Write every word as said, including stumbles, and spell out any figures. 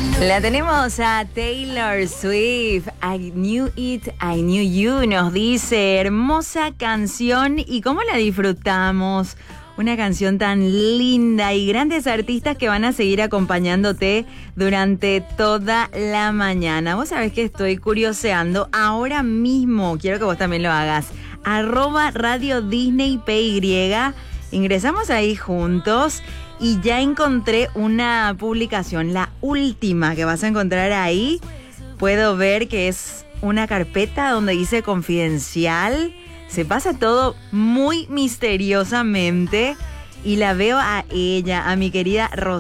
La tenemos a Taylor Swift. I knew it, I knew you, nos dice. Hermosa canción y cómo la disfrutamos. Una canción tan linda y grandes artistas que van a seguir acompañándote durante toda la mañana. Vos sabés que estoy curioseando ahora mismo. Quiero que vos también lo hagas. Arroba Radio Disney P Y. Ingresamos ahí juntos. Y ya encontré una publicación, la última que vas a encontrar ahí. Puedo ver que es una carpeta donde dice confidencial. Se pasa todo muy misteriosamente. Y la veo a ella, a mi querida Rosa.